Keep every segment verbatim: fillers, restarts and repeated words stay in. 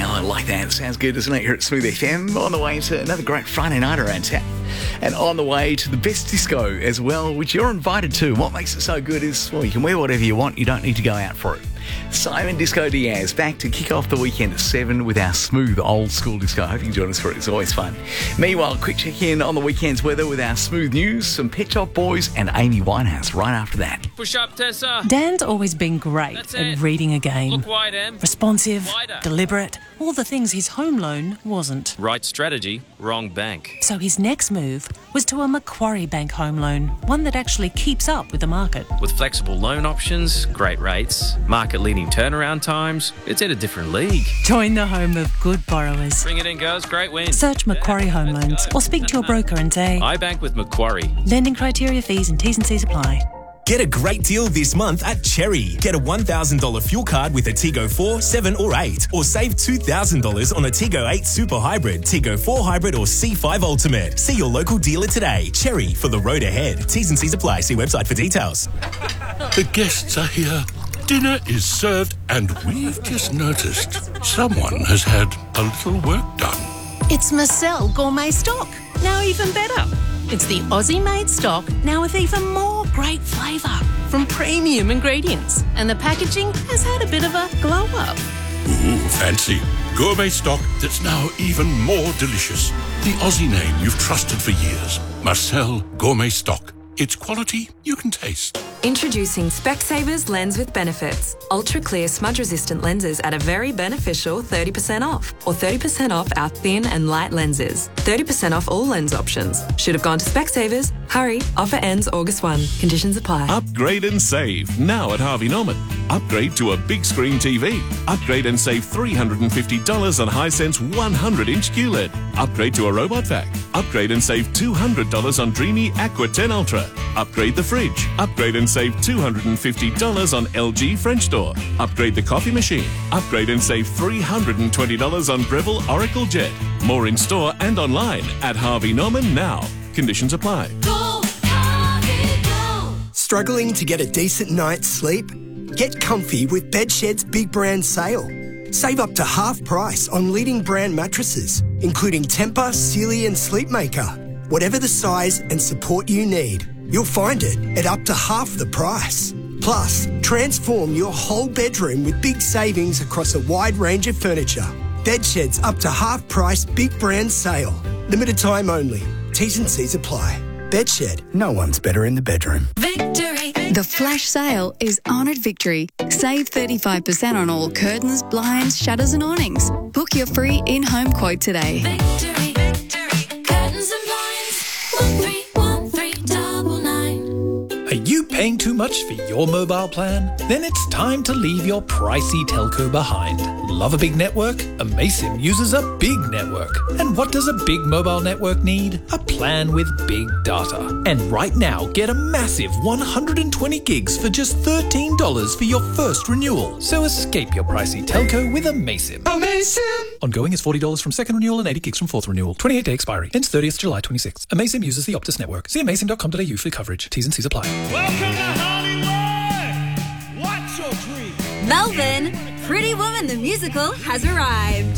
Yeah, I like that. Sounds good, doesn't it? Here at Smooth F M. On the way to another great Friday night around town. And on the way to the best disco as well, which you're invited to. What makes it so good is, well, you can wear whatever you want. You don't need to go out for it. Simon Disco Diaz back to kick off the weekend at seven with our smooth old school disco. I hope you can join us for it. It's always fun. Meanwhile, quick check in on the weekend's weather with our smooth news, some Pet Shop Boys and Amy Winehouse right after that. Push up, Tessa. Dan's always been great That's at it. reading a game. Look wide, Em. Responsive, Wider. deliberate, all the things his home loan wasn't. Right strategy, wrong bank. So his next move was to a Macquarie Bank home loan, one that actually keeps up with the market. With flexible loan options, great rates, market-leading turnaround times, it's in a different league. Join the home of good borrowers. Bring it in, girls. Great win. Search Macquarie Home Loans or speak to your broker and say, I bank with Macquarie. lending criteria, fees and T's and C's apply. Get a great deal this month at Cherry. Get a one thousand dollars fuel card with a Tigo four, seven or eight. Or save two thousand dollars on a Tigo eight Super Hybrid, Tigo four Hybrid or C five Ultimate. See your local dealer today. Cherry, for the road ahead. T's and C's apply. See website for details. The guests are here. Dinner is served and we've just noticed someone has had a little work done. It's Marcel Gourmet Stock, now even better. It's the Aussie-made stock, now with even more great flavour from premium ingredients. And the packaging has had a bit of a glow-up. Ooh, fancy. Gourmet stock that's now even more delicious. The Aussie name you've trusted for years. Marcel Gourmet Stock. It's quality you can taste. Introducing Specsavers Lens with Benefits. Ultra clear smudge resistant lenses at a very beneficial thirty percent off. Or thirty percent off our thin and light lenses. thirty percent off all lens options. Should have gone to Specsavers. Hurry, offer ends August first. Conditions apply. Upgrade and save now at Harvey Norman. Upgrade to a big screen T V. Upgrade and save three hundred fifty dollars on Hisense one hundred inch Q L E D. Upgrade to a robot vac. Upgrade and save two hundred dollars on Dreamy Aqua ten Ultra. Upgrade the fridge. Upgrade and save two hundred fifty dollars on L G French door. Upgrade the coffee machine. Upgrade and save three hundred twenty dollars on Breville Oracle Jet. More in store and online at Harvey Norman now. Conditions apply. Go, Harvey, go. Struggling to get a decent night's sleep? Get comfy with Bedshed's big brand sale. Save up to half price on leading brand mattresses, including Tempur, Sealy and Sleepmaker. Whatever the size and support you need, you'll find it at up to half the price. Plus, transform your whole bedroom with big savings across a wide range of furniture. Bedshed's up to half price big brand sale. Limited time only. T's and C's apply. Bedshed, no one's better in the bedroom. Victory. The flash sale is on at Victory. Save thirty-five percent on all curtains, blinds, shutters and awnings. Book your free in-home quote today. Victory, victory. Curtains and blinds. One three one three double nine. Are you paying too much for your mobile plan? Then it's time to leave your pricey telco behind. Love a big network? Amaysim uses a big network. And what does a big mobile network need? A plan with big data. And right now, get a massive one hundred twenty gigs for just thirteen dollars for your first renewal. So escape your pricey telco with Amaysim. Amaysim! Ongoing is forty dollars from second renewal and eighty gigs from fourth renewal. twenty-eight day expiry. Ends thirtieth July twenty-sixth. Amaysim uses the Optus network. See amaysim dot com dot a u for coverage. T's and C's apply. Welcome to Hollywood! What's your dream? Melbourne, Pretty Woman the musical has arrived.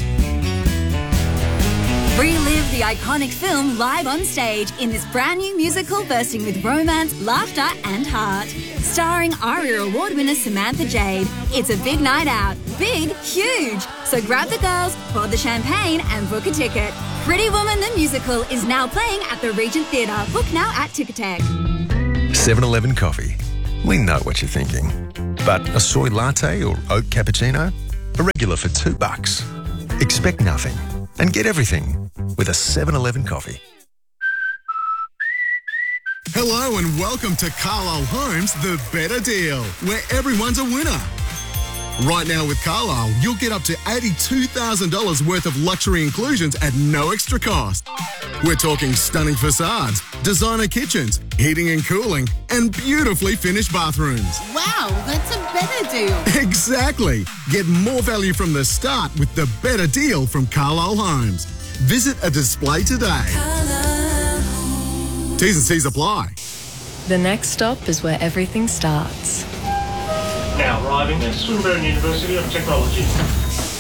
Relive the iconic film live on stage in this brand new musical bursting with romance, laughter and heart. Starring ARIA Award winner Samantha Jade. It's a big night out. Big, huge. So grab the girls, pour the champagne and book a ticket. Pretty Woman the musical is now playing at the Regent Theatre. Book now at Ticketek. seven eleven Coffee. We know what you're thinking. But a soy latte or oat cappuccino? A regular for two bucks. Expect nothing and get everything with a seven eleven Coffee. Hello and welcome to Carlisle Homes, the better deal, where everyone's a winner. Right now with Carlisle, you'll get up to eighty-two thousand dollars worth of luxury inclusions at no extra cost. We're talking stunning facades, designer kitchens, heating and cooling, and beautifully finished bathrooms. Wow, that's a better deal. Exactly. Get more value from the start with the better deal from Carlisle Homes. Visit a display today. T's and C's apply. The next stop is where everything starts. Now arriving at Swinburne University of Technology.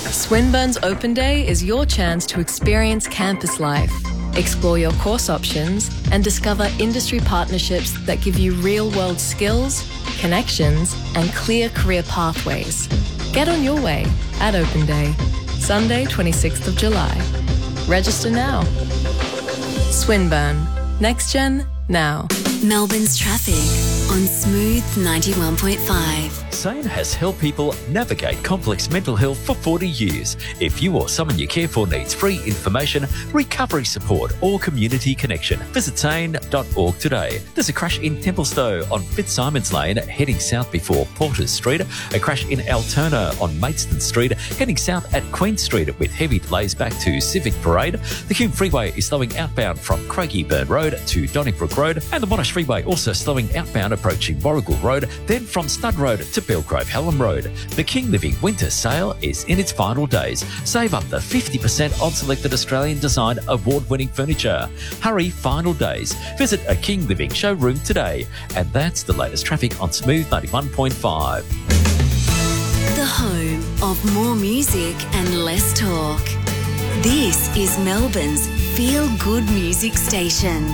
Swinburne's Open Day is your chance to experience campus life, explore your course options, and discover industry partnerships that give you real-world skills, connections, and clear career pathways. Get on your way at Open Day, Sunday, twenty-sixth of July. Register now. Swinburne. Next Gen, now. Melbourne's traffic on Smooth ninety-one point five. SANE has helped people navigate complex mental health for forty years. If you or someone you care for needs free information, recovery support or community connection, visit sane dot org today. There's a crash in Templestowe on Fitzsimons Lane heading south before Porters Street, a crash in Altona on Maidstone Street heading south at Queen Street with heavy delays back to Civic Parade. The Hume Freeway is slowing outbound from Craigieburn Road to Donnybrook Road, and the Monash Freeway also slowing outbound approaching Warrigal Road, then from Stud Road to Belgrove Hallam Road. The King Living Winter Sale is in its final days. Save up to fifty percent on selected Australian design award-winning furniture. Hurry, final days. Visit a King Living showroom today. And that's the latest traffic on Smooth ninety-one point five. The home of more music and less talk. This is Melbourne's feel-good music station.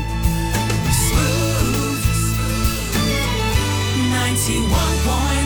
ninety-one point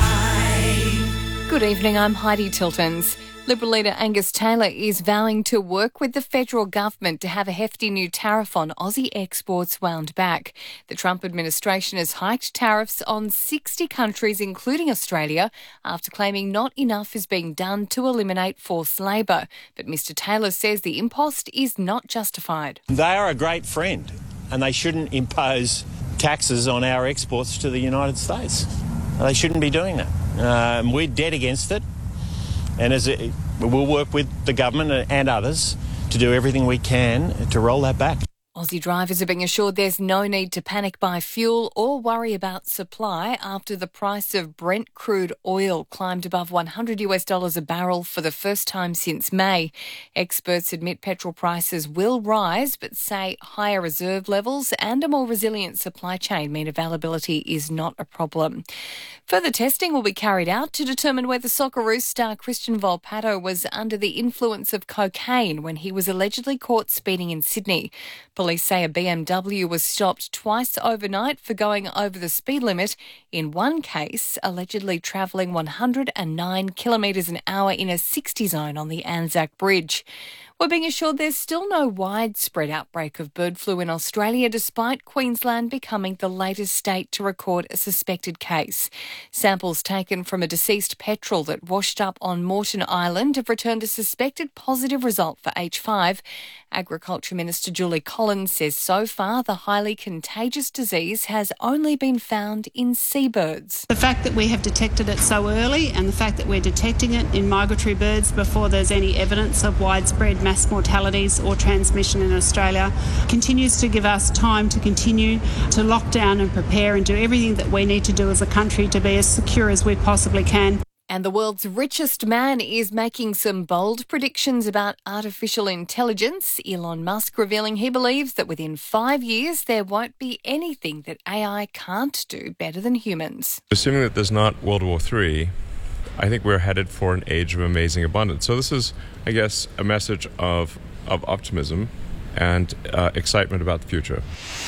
five. Good evening, I'm Heidi Tiltons. Liberal leader Angus Taylor is vowing to work with the federal government to have a hefty new tariff on Aussie exports wound back. The Trump administration has hiked tariffs on sixty countries, including Australia, after claiming not enough is being done to eliminate forced labour. But Mr Taylor says the impost is not justified. They are a great friend and they shouldn't impose taxes on our exports to the United States. They shouldn't be doing that. Um, we're dead against it, and as it, we'll work with the government and others to do everything we can to roll that back. Aussie drivers are being assured there's no need to panic buy fuel or worry about supply after the price of Brent crude oil climbed above one hundred US dollars a barrel for the first time since May. Experts admit petrol prices will rise, but say higher reserve levels and a more resilient supply chain mean availability is not a problem. Further testing will be carried out to determine whether Socceroos star Christian Volpato was under the influence of cocaine when he was allegedly caught speeding in Sydney. Police say a B M W was stopped twice overnight for going over the speed limit. In one case, allegedly travelling one hundred nine kilometres an hour in a sixty zone on the Anzac Bridge. We're being assured there's still no widespread outbreak of bird flu in Australia, despite Queensland becoming the latest state to record a suspected case. Samples taken from a deceased petrel that washed up on Moreton Island have returned a suspected positive result for H five. Agriculture Minister Julie Collins says so far the highly contagious disease has only been found in seabirds. The fact that we have detected it so early and the fact that we're detecting it in migratory birds before there's any evidence of widespread mass mortalities or transmission in Australia continues to give us time to continue to lock down and prepare and do everything that we need to do as a country to be as secure as we possibly can. And the world's richest man is making some bold predictions about artificial intelligence. Elon Musk revealing he believes that within five years there won't be anything that A I can't do better than humans. Assuming that there's not World War Three, I think we're headed for an age of amazing abundance. So this is, I guess, a message of, of optimism and uh, excitement about the future.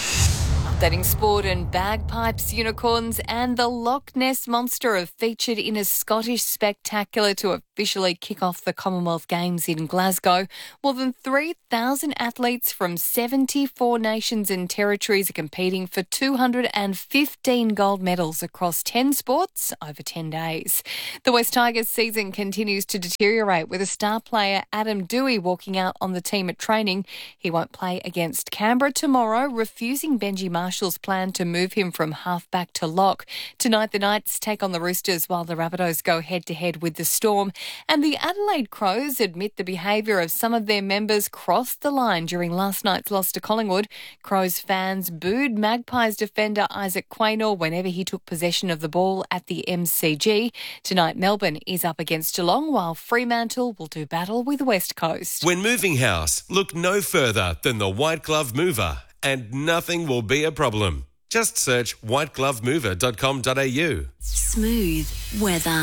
Updating sport, and bagpipes, unicorns and the Loch Ness Monster have featured in a Scottish spectacular to officially kick off the Commonwealth Games in Glasgow. More than three thousand athletes from seventy-four nations and territories are competing for two hundred fifteen gold medals across ten sports over ten days. The West Tigers season continues to deteriorate, with a star player Adam Dewey walking out on the team at training. He won't play against Canberra tomorrow, refusing Benji Marshall's plan to move him from half-back to lock. Tonight, the Knights take on the Roosters while the Rabbitohs go head-to-head with the Storm. And the Adelaide Crows admit the behaviour of some of their members crossed the line during last night's loss to Collingwood. Crows fans booed Magpies defender Isaac Quaynor whenever he took possession of the ball at the M C G. Tonight, Melbourne is up against Geelong, while Fremantle will do battle with West Coast. When moving house, look no further than the White Glove Mover, and nothing will be a problem. Just search white glove mover dot com dot a u. Smooth weather.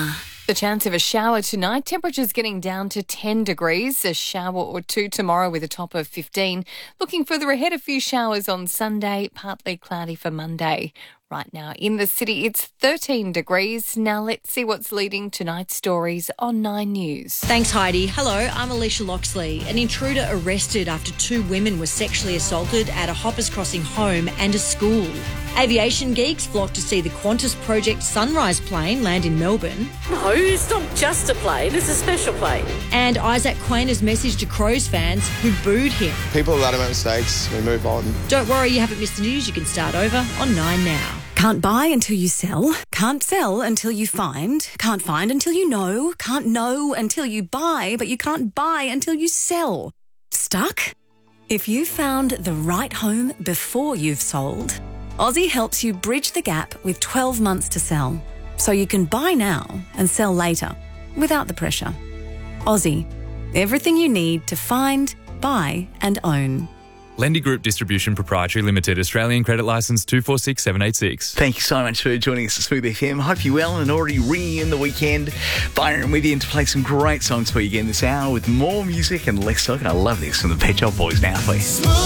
The chance of a shower tonight. Temperatures getting down to ten degrees. A shower or two tomorrow with a top of fifteen. Looking further ahead, a few showers on Sunday, partly cloudy for Monday. Right now in the city, it's thirteen degrees. Now let's see what's leading tonight's stories on Nine News. Thanks, Heidi. Hello, I'm Alicia Loxley. An intruder arrested after two women were sexually assaulted at a Hoppers Crossing home and a school. Aviation geeks flock to see the Qantas Project Sunrise plane land in Melbourne. No, it's not just a plane, it's a special plane. And Isaac Quainer's message to Crows fans who booed him. People let them make mistakes, we move on. Don't worry, you haven't missed the news. You can start over on Nine now. Can't buy until you sell, can't sell until you find, can't find until you know, can't know until you buy, but you can't buy until you sell. Stuck? If you found the right home before you've sold, Aussie helps you bridge the gap with twelve months to sell, so you can buy now and sell later, without the pressure. Aussie, everything you need to find, buy and own. Lendy Group Distribution Proprietary Limited, Australian Credit Licence two four six seven eight six. Thank you so much for joining us at Smooth F M. Hope you're well and already ringing in the weekend. Byron with you to play some great songs for you again this hour with more music and less talk. And I love this from the Pet Shop Boys now for you.